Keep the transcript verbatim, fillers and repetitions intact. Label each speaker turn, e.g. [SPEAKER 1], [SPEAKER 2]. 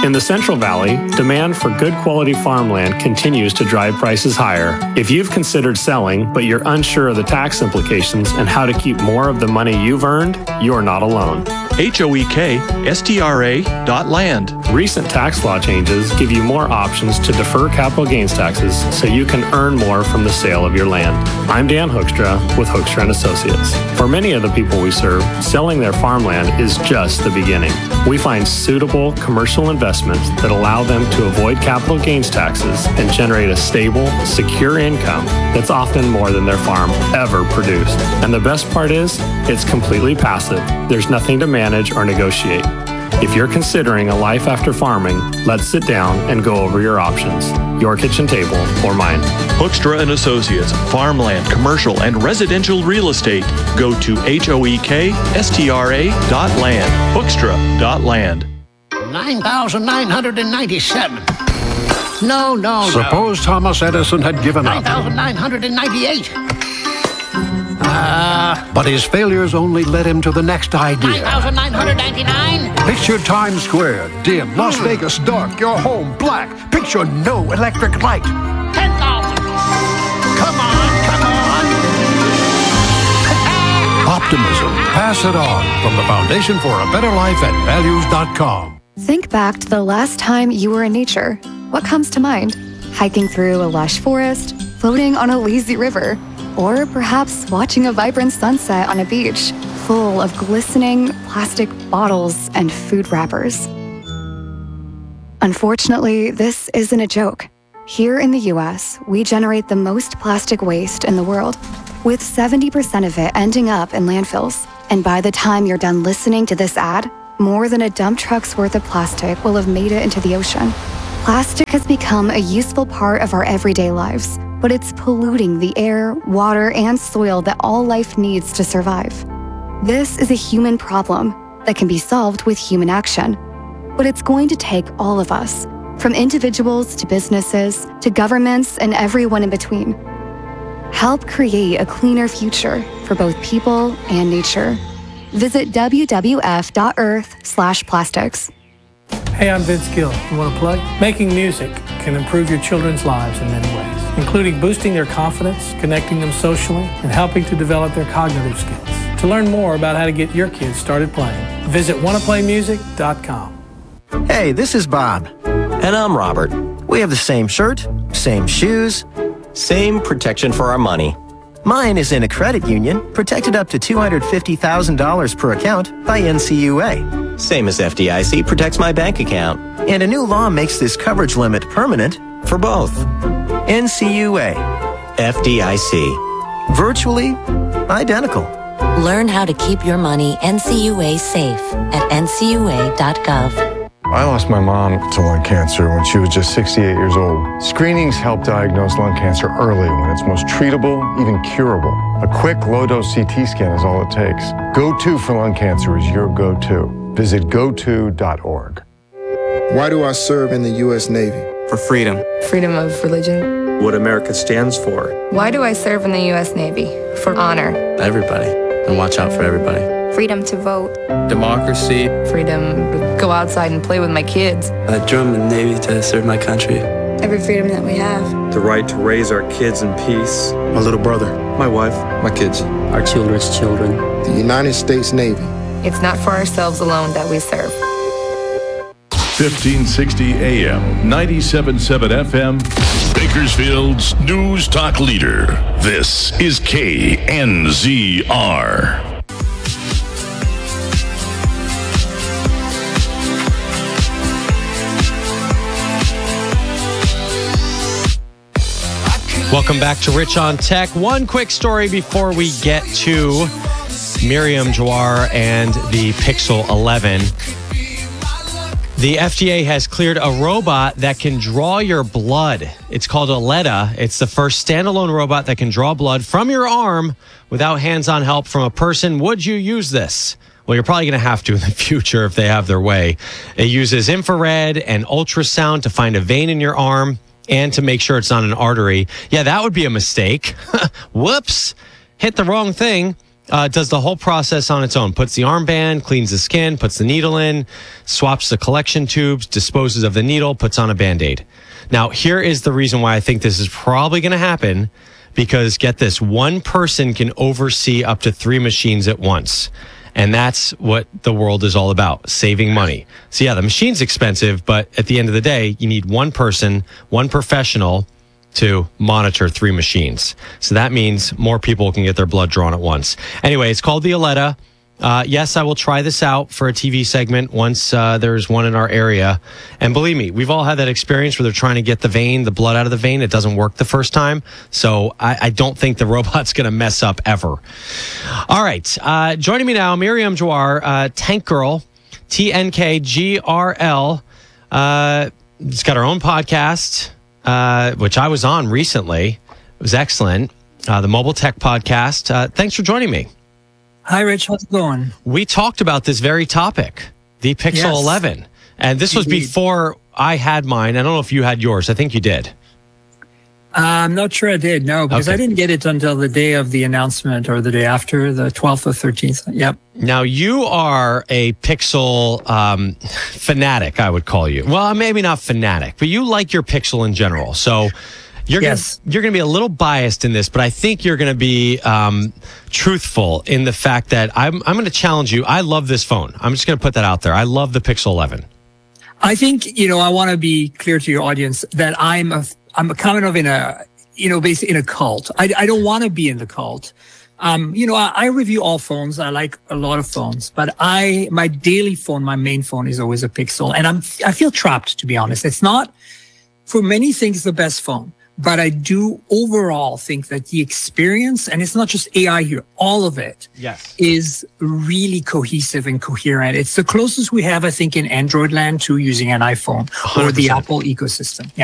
[SPEAKER 1] In the Central Valley, demand for good quality farmland continues to drive prices higher. If you've considered selling, but you're unsure of the tax implications and how to keep more of the money you've earned, you're not alone.
[SPEAKER 2] H O E K S T R A dot land.
[SPEAKER 1] Recent tax law changes give you more options to defer capital gains taxes so you can earn more from the sale of your land. I'm Dan Hoekstra with Hoekstra and Associates. For many of the people we serve, selling their farmland is just the beginning. We find suitable commercial investments that allow them to avoid capital gains taxes and generate a stable, secure income that's often more than their farm ever produced. And the best part is, it's completely passive. There's nothing to manage or negotiate. If you're considering a life after farming, let's sit down and go over your options. Your kitchen table or mine.
[SPEAKER 2] Hoekstra and Associates, farmland, commercial, and residential real estate. Go to H O E K S T R A dot land. Hoekstra dot land.
[SPEAKER 3] nine thousand nine hundred ninety-seven. No, no,
[SPEAKER 4] Suppose
[SPEAKER 3] no.
[SPEAKER 4] Thomas Edison had given up.
[SPEAKER 3] nine thousand nine hundred ninety-eight. Uh,
[SPEAKER 4] But his failures only led him to the next idea.
[SPEAKER 3] nine thousand nine hundred ninety-nine.
[SPEAKER 4] Picture Times Square, dim, Las Vegas dark, your home black. Picture no electric light.
[SPEAKER 3] ten thousand. Come on, come on.
[SPEAKER 4] Optimism. Pass it on from the Foundation for a Better Life at values dot com.
[SPEAKER 5] Think back to the last time you were in nature. What comes to mind? Hiking through a lush forest, floating on a lazy river, or perhaps watching a vibrant sunset on a beach full of glistening plastic bottles and food wrappers. Unfortunately, this isn't a joke. Here in the U S, we generate the most plastic waste in the world, with seventy percent of it ending up in landfills. And by the time you're done listening to this ad, more than a dump truck's worth of plastic will have made it into the ocean. Plastic has become a useful part of our everyday lives, but it's polluting the air, water, and soil that all life needs to survive. This is a human problem that can be solved with human action. But it's going to take all of us, from individuals to businesses to governments and everyone in between. Help create a cleaner future for both people and nature. Visit w w f dot earth slash plastics.
[SPEAKER 6] Hey, I'm Vince Gill. You want to play? Making music can improve your children's lives in many ways, including boosting their confidence, connecting them socially, and helping to develop their cognitive skills. To learn more about how to get your kids started playing, visit wanna play music dot com.
[SPEAKER 7] Hey, this is Bob.
[SPEAKER 8] And I'm Robert.
[SPEAKER 7] We have the same shirt, same shoes,
[SPEAKER 8] same protection for our money.
[SPEAKER 7] Mine is in a credit union, protected up to two hundred fifty thousand dollars per account by N C U A.
[SPEAKER 8] Same as F D I C protects my bank account.
[SPEAKER 7] And a new law makes this coverage limit permanent
[SPEAKER 8] for both.
[SPEAKER 7] N C U A.
[SPEAKER 8] F D I C.
[SPEAKER 7] Virtually identical.
[SPEAKER 9] Learn how to keep your money N C U A safe at N C U A dot gov.
[SPEAKER 10] I lost my mom to lung cancer when she was just sixty-eight years old. Screenings help diagnose lung cancer early when it's most treatable, even curable. A quick low-dose C T scan is all it takes. Go To for lung cancer is your go-to. Visit go to dot org.
[SPEAKER 11] Why do I serve in the U S Navy?
[SPEAKER 12] For freedom.
[SPEAKER 13] Freedom of religion.
[SPEAKER 12] What America stands for.
[SPEAKER 13] Why do I serve in the U S Navy? For honor.
[SPEAKER 12] Everybody. And watch out for everybody.
[SPEAKER 13] Freedom to vote.
[SPEAKER 12] Democracy.
[SPEAKER 13] Freedom to go outside and play with my kids.
[SPEAKER 12] I joined the Navy to serve my country.
[SPEAKER 13] Every freedom that we have.
[SPEAKER 12] The right to raise our kids in peace.
[SPEAKER 11] My little brother.
[SPEAKER 12] My wife.
[SPEAKER 11] My kids.
[SPEAKER 12] Our children's children.
[SPEAKER 11] The United States Navy.
[SPEAKER 13] It's not for ourselves alone that we serve.
[SPEAKER 14] fifteen sixty A M, ninety-seven point seven F M, Bakersfield's News Talk Leader. This is K N Z R.
[SPEAKER 15] Welcome back to Rich on Tech. One quick story before we get to Miriam Jawar and the Pixel eleven. The F D A has cleared a robot that can draw your blood. It's called Aletta. It's the first standalone robot that can draw blood from your arm without hands-on help from a person. Would you use this? Well, you're probably going to have to in the future if they have their way. It uses infrared and ultrasound to find a vein in your arm and to make sure it's not an artery. Yeah, that would be a mistake. Whoops. Hit the wrong thing. uh, does the whole process on its own. Puts the armband, cleans the skin, puts the needle in, swaps the collection tubes, disposes of the needle, puts on a Band-Aid. Now, here is the reason why I think this is probably going to happen, because get this, one person can oversee up to three machines at once. And that's what the world is all about, saving money. So yeah, the machine's expensive, but at the end of the day, you need one person, one professional to monitor three machines. So that means more people can get their blood drawn at once. Anyway, it's called the Aletta. Uh, yes, I will try this out for a T V segment once uh, there's one in our area. And believe me, we've all had that experience where they're trying to get the vein, the blood out of the vein. It doesn't work the first time. So I, I don't think the robot's going to mess up ever. All right. Uh, joining me now, Miriam Jawar, uh, Tank Girl, T N K G R L. Uh, it's got her own podcast, uh, which I was on recently. It was excellent. Uh, the Mobile Tech Podcast. Uh, thanks for joining me.
[SPEAKER 16] Hi, Rich. How's it going?
[SPEAKER 15] We talked about this very topic, the Pixel
[SPEAKER 16] Yes.
[SPEAKER 15] eleven. And this was
[SPEAKER 16] Indeed.
[SPEAKER 15] before I had mine. I don't know if you had yours. I think you did.
[SPEAKER 16] Uh, I'm not sure I did, no, because
[SPEAKER 15] Okay.
[SPEAKER 16] I didn't get it until the day of the announcement or the day after, the twelfth or thirteenth. Yep.
[SPEAKER 15] Now, you are a Pixel um, fanatic, I would call you. Well, maybe not fanatic, but you like your Pixel in general. So you're
[SPEAKER 16] Yes.
[SPEAKER 15] gonna, you're going to be a little biased in this, but I think you're going to be um, truthful in the fact that I'm, I'm going to challenge you. I love this phone. I'm just going to put that out there. I love the Pixel eleven.
[SPEAKER 16] I think, you know, I want to be clear to your audience that I'm a, I'm a kind of in a, you know, basically in a cult. I, I don't want to be in the cult. Um, you know, I, I review all phones. I like a lot of phones, but I, my daily phone, my main phone is always a Pixel. And I'm, I feel trapped, to be honest. It's not, for many things, the best phone. But I do overall think that the experience, and it's not just A I here, all of it
[SPEAKER 15] yes.
[SPEAKER 16] is really cohesive and coherent. It's the closest we have, I think, in Android land to using an iPhone or the
[SPEAKER 15] one hundred percent.
[SPEAKER 16] Apple ecosystem. Yeah.